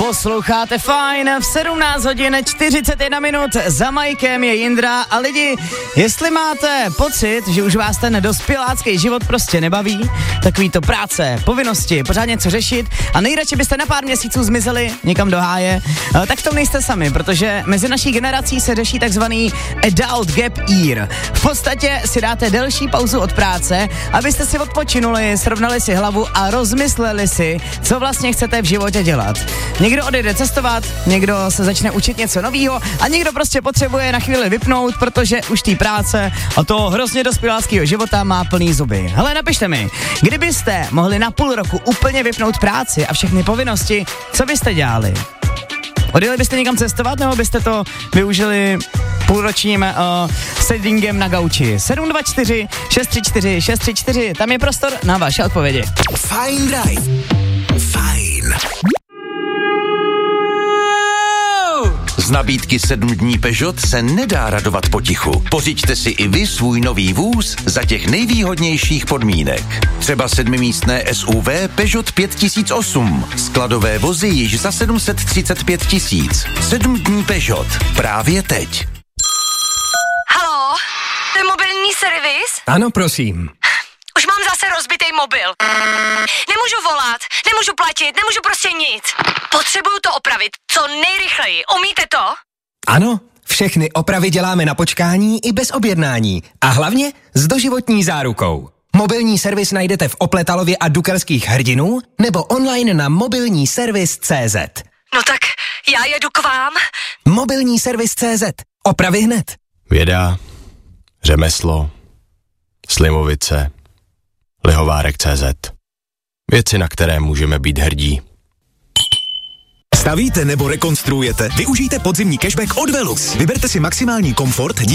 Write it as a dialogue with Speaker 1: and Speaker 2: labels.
Speaker 1: Posloucháte Fajn v 17 hodin 41 minut. Za majkem je Jindra a lidi, jestli máte pocit, že už vás ten dospělácký život prostě nebaví, takový to práce, povinnosti, pořád něco řešit a nejradši byste na pár měsíců zmizeli někam do háje, tak v tom nejste sami, protože mezi naší generací se řeší takzvaný adult gap year. V podstatě si dáte delší pauzu od práce, abyste si odpočinuli, srovnali si hlavu a rozmysleli si, co vlastně chcete v životě dělat. Někdo odejde cestovat, někdo se začne učit něco novýho a někdo prostě potřebuje na chvíli vypnout, protože už té práce a toho hrozně dospěláckého života má plný zuby. Hele, napište mi, kdybyste mohli na půl roku úplně vypnout práci a všechny povinnosti, co byste dělali? Odjeli byste někam cestovat, nebo byste to využili půlročním settingem na gauči? 724 634 634, tam je prostor na vaše odpovědi.
Speaker 2: Fajn Drive. Fajn. Z nabídky 7 dní Peugeot se nedá radovat potichu. Pořiďte si i vy svůj nový vůz za těch nejvýhodnějších podmínek. Třeba 7místné SUV Peugeot 5008. Skladové vozy již za 735 000. 7 dní Peugeot. Právě teď.
Speaker 3: Haló, to je mobilní servis?
Speaker 4: Ano, prosím.
Speaker 3: Už mám zase rozbitý mobil. Nemůžu volat, nemůžu platit, nemůžu prostě nic. Potřebuju to opravit co nejrychleji. Umíte to?
Speaker 4: Ano, všechny opravy děláme na počkání i bez objednání. A hlavně s doživotní zárukou. Mobilní servis najdete v Opletalově a Dukelských Hrdinů nebo online na mobilníservis.cz.
Speaker 3: No tak já jedu k vám.
Speaker 4: Mobilní servis.cz. Opravy hned.
Speaker 5: Věda, řemeslo, Slimovice, Lihovárek.cz. Věci, na které můžeme být hrdí.
Speaker 6: Stavíte nebo rekonstruujete? Využijte podzimní cashback od Velux. Vyberte si maximální komfort